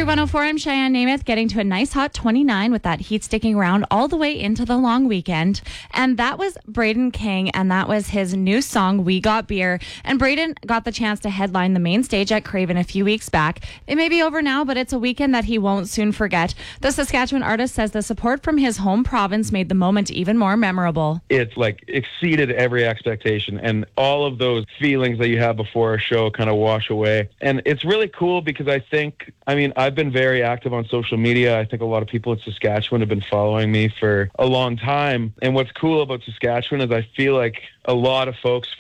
Country 104, I'm Cheyenne Namath, getting to a nice hot 29 with that heat sticking around all the way into the long weekend. And that was Braden King, and that was his new song, We Got Beer. And Braden got the chance to headline the main stage at Craven a few weeks back. It may be over now, but it's a weekend that he won't soon forget. The Saskatchewan artist says the support from his home province made the moment even more memorable. It's exceeded every expectation, and all of those feelings that you have before a show kind of wash away. And it's really cool because I've been very active on social media. I think a lot of people in Saskatchewan have been following me for a long time. And what's cool about Saskatchewan is I feel like a lot of folks